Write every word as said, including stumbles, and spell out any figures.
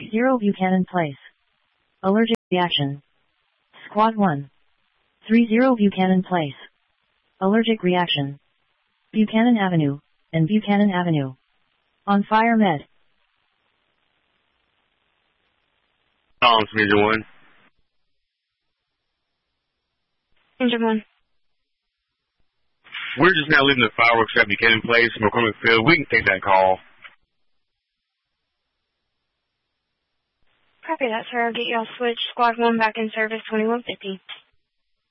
zero Buchanan Place. Allergic reaction. Squad one. three zero Buchanan Place. Allergic reaction. Buchanan Avenue, and Buchanan Avenue. On fire med. Collins, Engine one. Engine one. We're just now leaving the fireworks at Buchanan Place, McCormick Field. We can take that call. Copy that, sir. I'll get you all switched. Squad one back in service, twenty-one fifty.